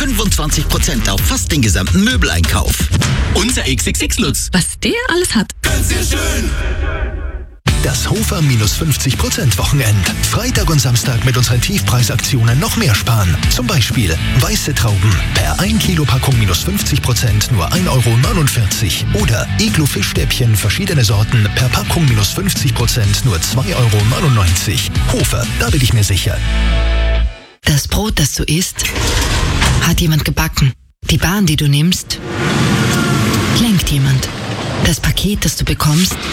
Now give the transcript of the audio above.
25% auf fast den gesamten Möbeleinkauf. Unser XXX-Lutz. Was der alles hat. Ganz sehr schön. Das Hofer minus 50% Wochenend. Freitag und Samstag mit unseren Tiefpreisaktionen noch mehr sparen. Zum Beispiel weiße Trauben per 1 Kilo Packung minus 50% nur 1,49 Euro. Oder Iglo-Fischstäbchen verschiedene Sorten per Packung minus 50% nur 2,99 Euro. Hofer, da bin ich mir sicher. Das Brot, das du isst, hat jemand gebacken. Die Bahn, die du nimmst, lenkt jemand. Das Paket, das du bekommst,